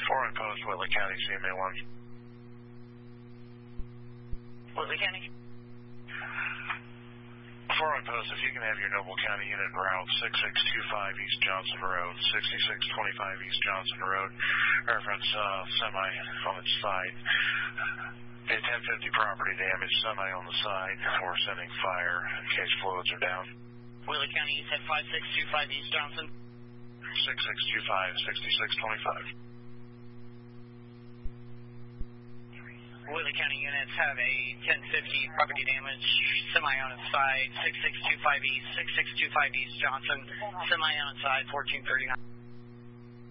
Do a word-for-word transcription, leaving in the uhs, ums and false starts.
four unposed, Whitley County, C M A one. Whitley County. four unposed, if you can have your Noble County unit route six six two five East Johnson Road, sixty-six twenty-five East Johnson Road, reference uh, semi on its side. A ten fifty property damage, semi on the side. We're sending fire in case fluids are down. Whitley County, you said five six two five East Johnson? six six two five, sixty-six twenty-five. Whitley County units have a ten fifty property damage, semi on its side, six six two five East, six six two five East Johnson, semi on its side, fourteen thirty-nine.